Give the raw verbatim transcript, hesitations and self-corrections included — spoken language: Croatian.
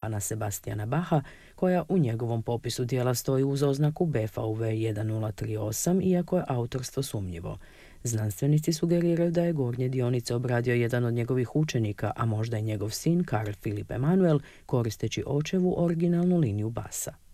Johana Sebastiana Bacha, koja u njegovom popisu dijela stoji uz oznaku B V V jedan nula tri osam, iako je autorstvo sumnjivo. Znanstvenici sugeriraju da je gornje dionice obradio jedan od njegovih učenika, a možda i njegov sin Karl Filip Emanuel, koristeći očevu originalnu liniju basa.